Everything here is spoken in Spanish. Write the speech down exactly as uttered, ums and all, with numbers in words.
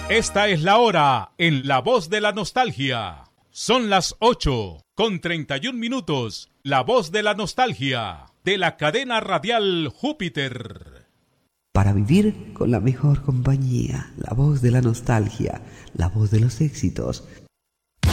Esta es la hora en La Voz de la Nostalgia. Son las ocho con treinta y un minutos. La Voz de la Nostalgia de la cadena radial Júpiter. Para vivir con la mejor compañía, la voz de la nostalgia, la voz de los éxitos